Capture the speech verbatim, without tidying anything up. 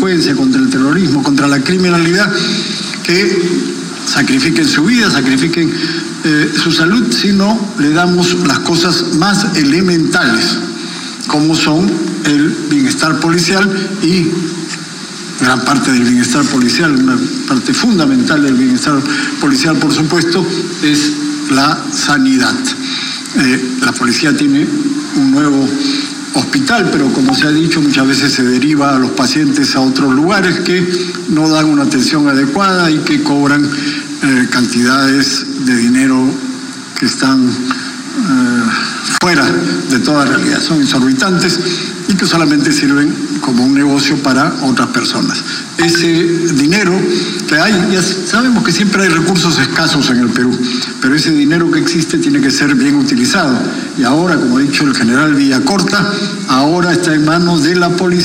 delincuencia, contra el terrorismo, contra la criminalidad, que sacrifiquen su vida, sacrifiquen eh, su salud, si no le damos las cosas más elementales, como son el bienestar policial y gran parte del bienestar policial, una parte fundamental del bienestar policial, por supuesto, es la sanidad. Eh, la policía tiene un nuevo hospital, pero como se ha dicho, muchas veces se deriva a los pacientes a otros lugares que no dan una atención adecuada y que cobran eh, cantidades de dinero que están eh, fuera de toda realidad, son exorbitantes y que solamente sirven como un negocio para otras personas. Ese dinero que hay, ya sabemos que siempre hay recursos escasos en el Perú, pero ese dinero que existe tiene que ser bien utilizado. Y ahora, como ha dicho el general Villacorta, ahora está en manos de la policía.